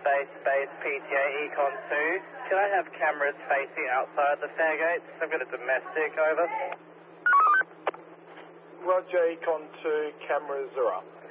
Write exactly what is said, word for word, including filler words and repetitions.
Base, base, P T A, Econ two. Can I have cameras facing outside the fare gates? I've got a domestic, over. Roger, Econ two, cameras are up.